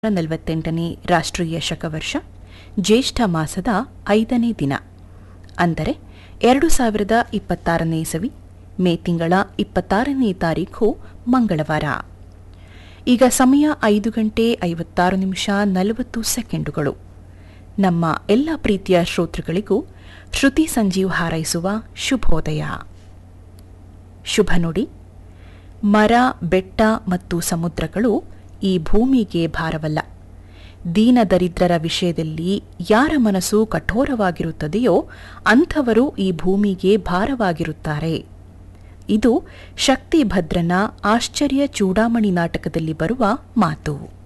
48ನೇ ರಾಷ್ಟ್ರೀಯ ಶಕವರ್ಷ ಜ್ಯೇಷ್ಠ ಮಾಸದ 5ನೇ ದಿನ ಅಂದರೆ 2026ನೇ ಇಸವಿ ಮೇ ತಿಂಗಳ 26ನೇ ತಾರೀಖು ಮಂಗಳವಾರ. ಈಗ ಸಮಯ 5:56:40 ನಮ್ಮ ಎಲ್ಲ ಪ್ರೀತಿಯ ಶ್ರೋತೃಗಳಿಗೂ ಶ್ರುತಿ ಸಂಜೀವ್ ಹಾರೈಸುವ ಶುಭೋದಯ. ಶುಭ ನುಡಿ: ಮರ, ಬೆಟ್ಟ ಮತ್ತು ಸಮುದ್ರಗಳು ಈ ಭೂಮಿಗೆ ಭಾರವಲ್ಲ. ದೀನ ದರಿದ್ರರ ವಿಷಯದಲ್ಲಿ ಯಾರ ಮನಸ್ಸು ಕಠೋರವಾಗಿರುತ್ತದೆಯೋ ಅಂಥವರು ಈ ಭೂಮಿಗೆ ಭಾರವಾಗಿರುತ್ತಾರೆ. ಇದು ಶಕ್ತಿಭದ್ರನ ಆಶ್ಚರ್ಯ ಚೂಡಾಮಣಿ ನಾಟಕದಲ್ಲಿ ಬರುವ ಮಾತು.